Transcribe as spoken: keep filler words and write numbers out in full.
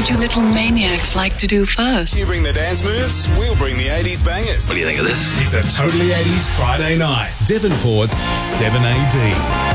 would you little maniacs like to do first? You bring the dance moves, we'll bring the eighties bangers. What do you think of this? It's a Totally eighties Friday night. Devonport's seven A D.